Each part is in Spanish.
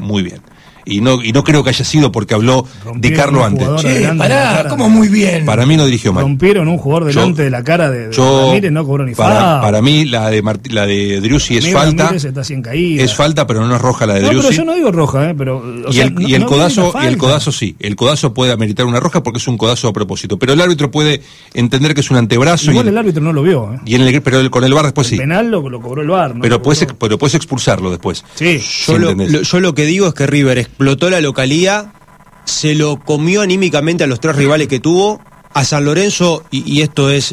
muy bien. Y no creo que haya sido porque habló de Carlo antes. Pará, ¿cómo muy bien? Para mí no dirigió mal. Rompieron un jugador delante de la cara de Ramírez, no cobró ni falta. Para mí la de Driussi es falta. Es falta, pero no es roja la de Driussi. No, pero yo no digo roja, pero el codazo sí. El codazo puede ameritar una roja porque es un codazo a propósito. Pero el árbitro puede entender que es es un antebrazo. Igual el árbitro no lo vio. Pero con el VAR después sí. El penal lo cobró el VAR. ¿No? Pero puedes expulsarlo después. Sí. Yo lo que digo es que River explotó la localía, se lo comió anímicamente a los tres rivales que tuvo. A San Lorenzo, y esto es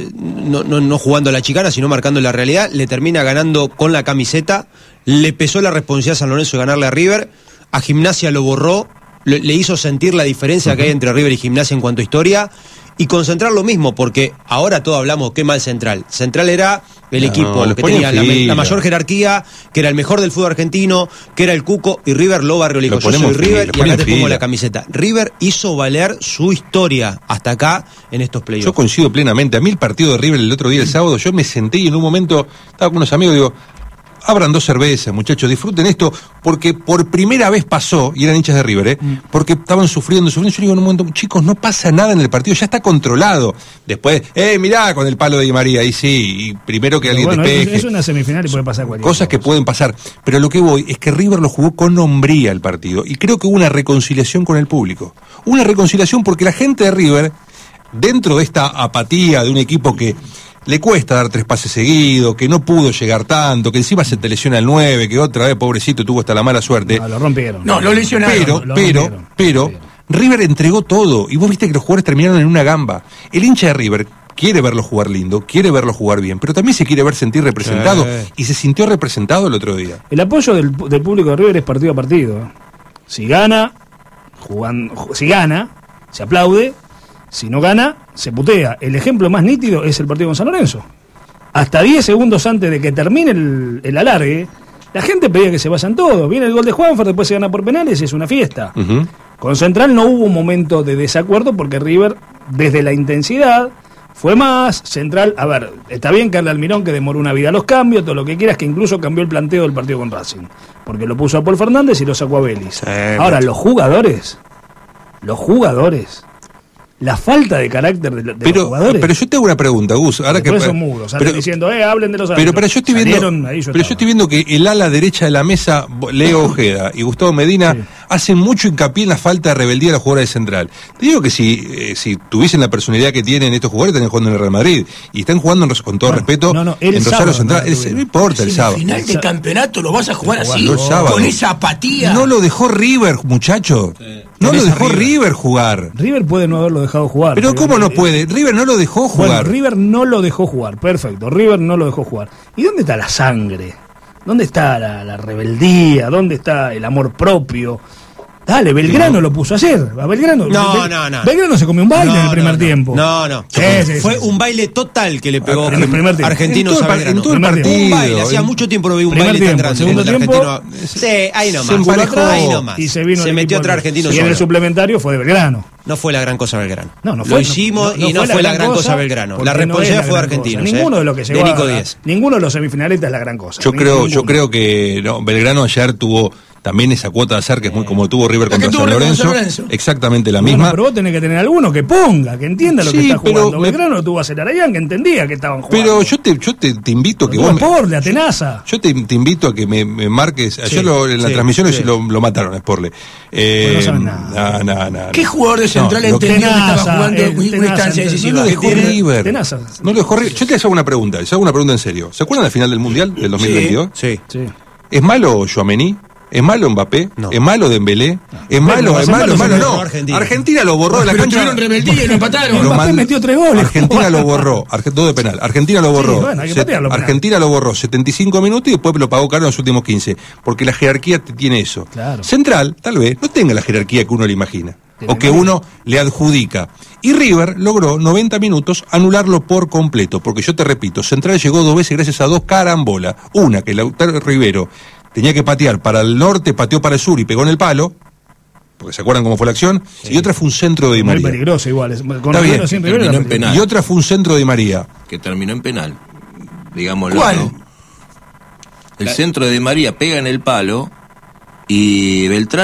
no jugando a la chicana, sino marcando la realidad, le termina ganando con la camiseta. Le pesó la responsabilidad a San Lorenzo de ganarle a River. A Gimnasia lo borró, le hizo sentir la diferencia que hay entre River y Gimnasia en cuanto a historia. Y con Central lo mismo, porque ahora todos hablamos qué mal Central. Central era el equipo que tenía la mayor jerarquía, que era el mejor del fútbol argentino, que era el Cuco, y River lo barrió. Le dijo, yo soy River y acá te pongo la camiseta. River hizo valer su historia hasta acá en estos playoffs. Yo coincido plenamente. A mí el partido de River el otro día, el sábado, yo me senté y en un momento estaba con unos amigos y digo, abran 2 cervezas, muchachos, disfruten esto, porque por primera vez pasó, y eran hinchas de River, porque estaban sufriendo. Yo digo en un momento, chicos, no pasa nada en el partido, ya está controlado. Después, mirá con el palo de Di María, ahí sí, y primero que alguien despeje. Es una semifinal y puede pasar cualquier cosa. Que pueden pasar, pero lo que voy es que River lo jugó con hombría el partido, y creo que hubo una reconciliación con el público. Una reconciliación porque la gente de River, dentro de esta apatía de un equipo que le cuesta dar 3 pases seguidos, que no pudo llegar tanto, que encima se te lesiona el 9, que otra vez, pobrecito, tuvo hasta la mala suerte. No, lo rompieron. No, lo lesionaron. Pero River entregó todo, y vos viste que los jugadores terminaron en una gamba. El hincha de River quiere verlo jugar lindo, quiere verlo jugar bien, pero también se quiere sentir representado, y se sintió representado el otro día. El apoyo del público de River es partido a partido. Si gana, se aplaude. Si no gana, se putea. El ejemplo más nítido es el partido con San Lorenzo. Hasta 10 segundos antes de que termine el alargue, la gente pedía que se vayan todos. Viene el gol de Juanfer, después se gana por penales y es una fiesta. Con Central no hubo un momento de desacuerdo porque River, desde la intensidad, fue más. Central, a ver, está bien Carlos Almirón que demoró una vida a los cambios, todo lo que quieras, que incluso cambió el planteo del partido con Racing. Porque lo puso a Paul Fernández y lo sacó a Vélez. Ahora, los jugadores... La falta de carácter de los jugadores. Pero yo tengo una pregunta, Gus. Ahora que son mudos, salen diciendo, hablen de los árbitros. Pero yo estoy viendo que el ala derecha de la mesa, Leo Ojeda y Gustavo Medina, hacen mucho hincapié en la falta de rebeldía de los jugadores de Central. Te digo que si tuviesen la personalidad que tienen estos jugadores, estarían jugando en el Real Madrid. Y están jugando, con todo respeto, en Rosario Central. No importa el sábado. El final de campeonato lo vas a jugar así, con esa apatía. No lo dejó River, muchacho. No lo dejó River jugar. River puede no haberlo dejado jugar. Pero ¿cómo no puede? River no lo dejó jugar. Bueno, River no lo dejó jugar, perfecto. River no lo dejó jugar. ¿Y dónde está la sangre? ¿Dónde está la rebeldía? ¿Dónde está el amor propio? Dale, Belgrano lo puso ayer. A Belgrano. Belgrano se comió un baile en el primer tiempo. Fue un baile total que le pegó Argentinos a Belgrano. Un baile. Hacía mucho tiempo no vi un baile tan grande. Segundo tiempo. Ahí nomás. Y se metió otro argentino. Y en el suplementario fue de Belgrano. No fue la gran cosa Belgrano. No fue. Lo hicimos y no fue la gran cosa Belgrano. La responsabilidad fue de Argentinos. Ninguno de los que llegó ninguno de los semifinalistas es la gran cosa. Yo creo que Belgrano ayer tuvo también esa cuota de azar que es muy como tuvo River contra San Lorenzo. Exactamente la misma. Pero vos tenés que tener alguno que ponga, que entienda lo que está jugando. Belgrano tuvo a Celarayán que entendía que estaban jugando. Pero yo te invito a que vos Sporle, Atenaza. Yo te invito a que me marques. Ayer en la transmisión lo mataron a Sporle. No saben nada. ¿Qué jugador de Central entendió que estaba jugando una instancia decisiva? No lo dejó River. No lo dejó River. Yo te hago una pregunta. Les hago una pregunta en serio. ¿Se acuerdan del final del Mundial del 2022? Sí. ¿Es malo Tchouaméni? ¿Es malo Mbappé? No. ¿Es malo Dembélé? ¿Es malo? No. Argentina lo borró de la cancha. Tuvieron rebeldía y lo empataron. Mbappé metió 3 goles. Argentina lo borró. 2 de penal. Argentina lo borró. Sí, bueno, hay que patearlo, Argentina lo borró 75 minutos y después lo pagó caro en los últimos 15. Porque la jerarquía tiene eso. Claro. Central, tal vez, no tenga la jerarquía que uno le imagina. O que uno le adjudica. Y River logró 90 minutos anularlo por completo. Porque yo te repito, Central llegó 2 veces gracias a 2 carambolas. Una que Lautaro Rivero tenía que patear para el norte, pateó para el sur y pegó en el palo, porque se acuerdan cómo fue la acción, y otra fue un centro de Di María. Muy peligroso igual. Está bien. Terminó en penal. Y otra fue un centro de Di María. Que terminó en penal, digámoslo. ¿Cuál? ¿No? El centro de Di María pega en el palo y Beltrán